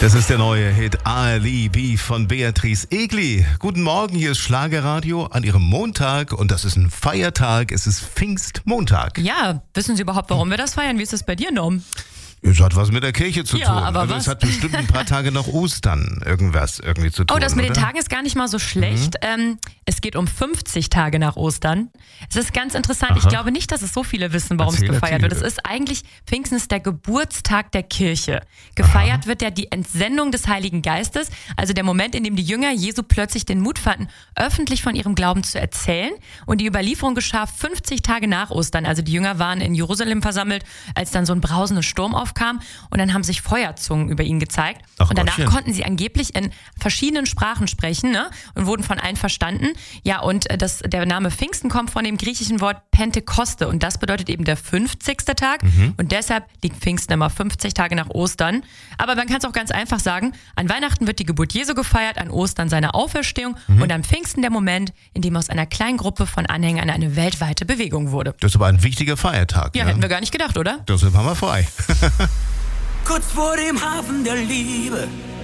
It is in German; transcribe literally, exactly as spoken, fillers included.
Das ist der neue Hit Alibi von Beatrice Egli. Guten Morgen, hier ist Schlagerradio an Ihrem Montag und das ist ein Feiertag, es ist Pfingstmontag. Ja, wissen Sie überhaupt, warum wir das feiern? Wie ist das bei dir, Norm? Es hat was mit der Kirche zu Ja, tun. aber also was? es hat bestimmt ein paar Tage nach Ostern irgendwas irgendwie zu tun. Oh, das mit oder? den Tagen ist gar nicht mal so schlecht. Mhm. Ähm, es geht um fünfzig Tage nach Ostern. Es ist ganz interessant. Aha. Ich glaube nicht, dass es so viele wissen, warum Erzähl, es gefeiert erzähl. wird. Es ist eigentlich, Pfingsten ist der Geburtstag der Kirche. Gefeiert Aha. wird ja die Entsendung des Heiligen Geistes, also der Moment, in dem die Jünger Jesu plötzlich den Mut fanden, öffentlich von ihrem Glauben zu erzählen. Und die Überlieferung geschah fünfzig Tage nach Ostern. Also die Jünger waren in Jerusalem versammelt, als dann so ein brausender Sturm aufkam. Und dann haben sich Feuerzungen über ihn gezeigt. Ach, und danach Gottchen. konnten sie angeblich in verschiedenen Sprachen sprechen, ne? Und wurden von allen verstanden. Ja, und äh, das, der Name Pfingsten kommt von dem griechischen Wort Pentekoste. Und das bedeutet eben der fünfzigste Tag. Mhm. Und deshalb liegt Pfingsten immer fünfzig Tage nach Ostern. Aber man kann es auch ganz einfach sagen, an Weihnachten wird die Geburt Jesu gefeiert, an Ostern seine Auferstehung Mhm. und am Pfingsten der Moment, in dem aus einer kleinen Gruppe von Anhängern eine weltweite Bewegung wurde. Das ist aber ein wichtiger Feiertag. Ja, ne? hätten wir gar nicht gedacht, oder? Deshalb haben wir frei. Kurz vor dem Hafen der Liebe